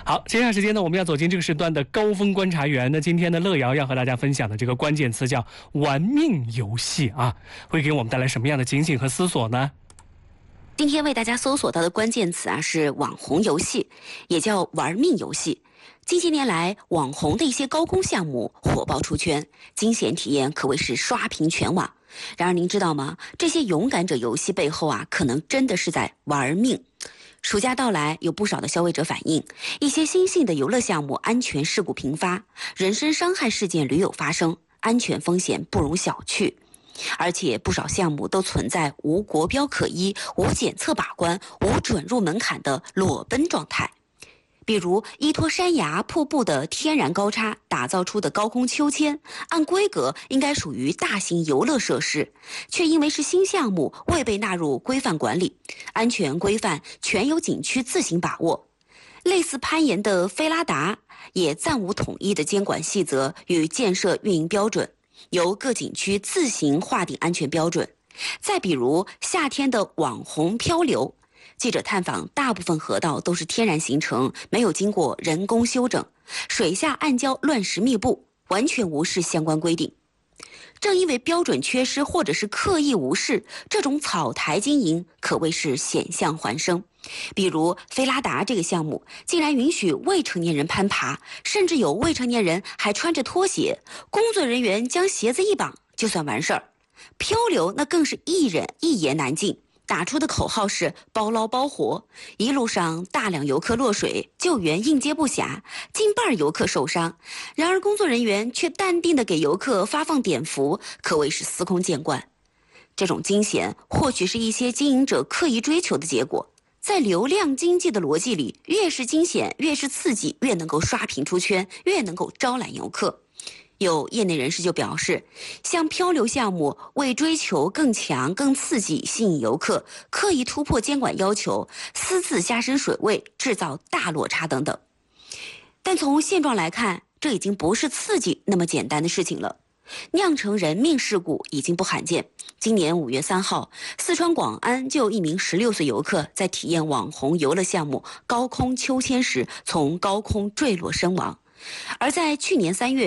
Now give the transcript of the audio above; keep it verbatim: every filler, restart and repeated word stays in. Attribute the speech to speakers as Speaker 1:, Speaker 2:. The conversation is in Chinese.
Speaker 1: 好，接下来时间呢，我们要走进这个时段的高峰观察员。那今天呢，乐瑶要和大家分享的这个关键词叫玩命游戏啊，会给我们带来什么样的警醒和思索呢？
Speaker 2: 今天为大家搜索到的关键词啊是网红游戏，也叫玩命游戏。近些年来，网红的一些高空项目火爆出圈，惊险体验可谓是刷屏全网。然而您知道吗？这些勇敢者游戏背后啊，可能真的是在玩命。暑假到来，有不少的消费者反映，一些新兴的游乐项目安全事故频发，人身伤害事件屡有发生，安全风险不容小觑。而且不少项目都存在无国标可依、无检测把关、无准入门槛的裸奔状态。比如依托山崖瀑布的天然高差打造出的高空秋千，按规格应该属于大型游乐设施，却因为是新项目未被纳入规范管理，安全规范全由景区自行把握。类似攀岩的菲拉达也暂无统一的监管细则与建设运营标准，由各景区自行划定安全标准。再比如夏天的网红漂流，记者探访，大部分河道都是天然形成，没有经过人工修整，水下暗礁乱石密布，完全无视相关规定。正因为标准缺失或者是刻意无视，这种草台经营可谓是险象环生。比如菲拉达这个项目竟然允许未成年人攀爬，甚至有未成年人还穿着拖鞋，工作人员将鞋子一绑就算完事儿。漂流那更是一忍一言难尽，打出的口号是包捞包活，一路上大量游客落水，救援应接不暇，近半游客受伤。然而工作人员却淡定地给游客发放碘伏，可谓是司空见惯。这种惊险或许是一些经营者刻意追求的结果，在流量经济的逻辑里，越是惊险越是刺激，越能够刷屏出圈，越能够招揽游客。有业内人士就表示，像漂流项目为追求更强更刺激吸引游客，刻意突破监管要求，私自加深水位，制造大落差等等。但从现状来看，这已经不是刺激那么简单的事情了，酿成人命事故已经不罕见。今年五月三号，四川广安就有一名十六岁游客在体验网红游乐项目高空秋千时，从高空坠落身亡。而在去年三月